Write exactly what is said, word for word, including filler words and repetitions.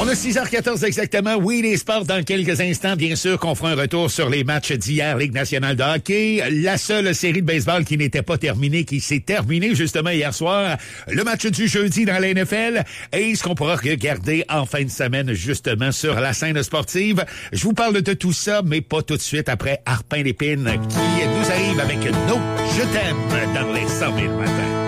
On a six heures quatorze exactement. Oui, les sports dans quelques instants. Bien sûr qu'on fera un retour sur les matchs d'hier, Ligue nationale de hockey. La seule série de baseball qui n'était pas terminée, qui s'est terminée justement hier soir. Le match du jeudi dans la N F L. Et ce qu'on pourra regarder en fin de semaine justement sur la scène sportive. Je vous parle de tout ça, mais pas tout de suite après Arpin Lépine qui nous arrive avec nos Je t'aime dans les cent mille matins.